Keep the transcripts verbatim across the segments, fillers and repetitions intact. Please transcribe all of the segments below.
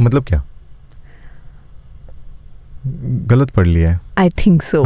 मतलब क्या? गलत पढ़ लिया है। I think so.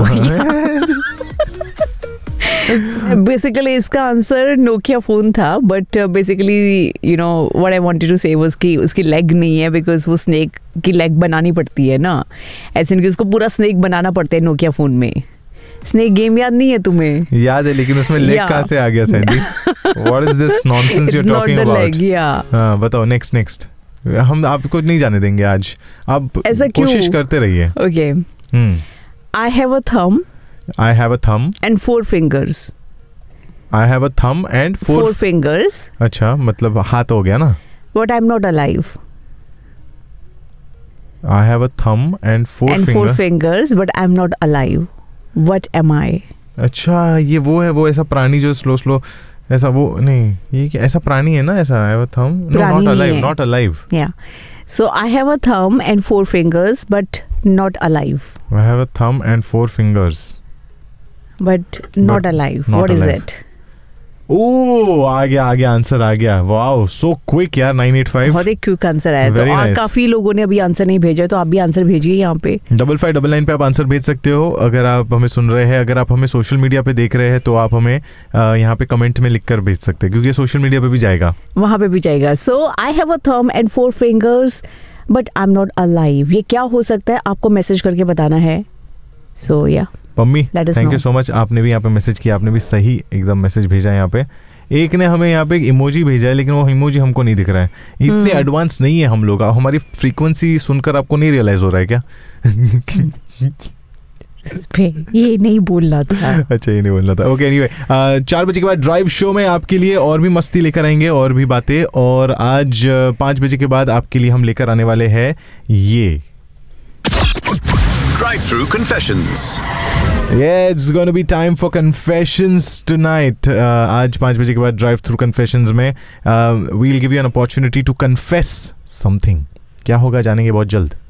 बेसिकली इसका आंसर नोकिया फोन था, but basically you know what I wanted to से वाज कि उसकी लेग नहीं है, बिकॉज वो स्नेक की लेग बनानी पड़ती है ना, ऐसे कि उसको पूरा स्नेक बनाना पड़ता है नोकिया फोन में। स्नेक गेम याद नहीं है तुम्हें? याद है, लेकिन उसमें लेग Yeah. कहाँ से आ गया Sandy? What is this nonsense you are talking about? हाँ बताओ, नेक्स्ट नेक्स्ट। हम आपको नहीं जाने देंगे आज, आप ऐसा क्यों? कोशिश करते रहिए। Okay, I have a thumb I have a thumb and four fingers. I have a thumb and four four fingers, अच्छा, मतलब हाथ हो गया ना। But I am not alive. I have a thumb and four and four finger. Fingers but I am not alive, what am आई? अच्छा, ये वो है, वो ऐसा प्राणी जो स्लो स्लो ऐसा, वो नहीं, ये क्या ऐसा प्राणी है ना ऐसा? I have a thumb, no प्राणी नॉट नहीं अलाइव, है। Not alive. Yeah. So I have a thumb and four fingers, but not alive. I have a thumb and four fingers. But not But alive. not What is alive. it? ओ आ गया आ गया answer आ गया। Wow, so quick यार। Nine eight five बहुत ही quick answer आया। तो Very आ, nice. काफी लोगों ने अभी आंसर नहीं भेजा, तो आप भी आंसर भेजिए यहाँ पे। डबल फाइव डबल नाइन पे आप आंसर भेज सकते हो अगर आप हमें सुन रहे हैं। अगर आप हमें सोशल मीडिया पे देख रहे हैं तो आप हमें अ, यहाँ पे कमेंट में लिख कर भेज सकते हैं, क्योंकि सोशल मीडिया पे भी जाएगा, वहां पे भी जाएगा। सो I have a thumb and four fingers but I am not alive. ये क्या हो सकता है, आपको मैसेज करके बताना है। सो या Pammi Let us thank you know. So much. आपने भी यहाँ पे मैसेज किया, आपने भी सही एकदम मैसेज भेजा है यहाँ पे। एक ने हमें यहाँ पे एक इमोजी भेजा है, लेकिन वो इमोजी हमको नहीं दिख रहा है। इतने एडवांस नहीं है हम लोग। हमारी फ्रीक्वेंसी सुनकर आपको नहीं रियलाइज हो रहा है क्या? ये नहीं बोलना था। अच्छा, ये नहीं बोलना था। ओके, एनीवे, चार बजे के बाद ड्राइव शो में आपके लिए और भी मस्ती लेकर आएंगे, और भी बातें। और आज पाँच बजे के बाद आपके लिए हम लेकर आने वाले हैं ये Drive Through Confessions. Yeah, it's going to be time for confessions tonight. Uh, आज पाँच बजे के बाद ड्राइव थ्रू कन्फेशंस में uh, we'll give you an opportunity to confess something. क्या होगा जानेंगे बहुत जल्द।